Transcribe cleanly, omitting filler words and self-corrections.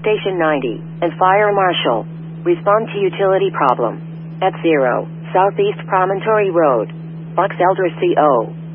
Station 90, and Fire Marshal. Respond to utility problem. At 0, Southeast Promontory Road, Box Elder CO.